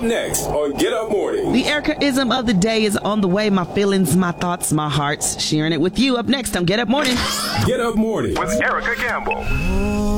next on Get Up Morning. The Erica-ism of the day is on the way. My feelings, my thoughts, my hearts. Sharing it with you. Up next on Get Up Morning. Get Up Morning with Erica Gamble.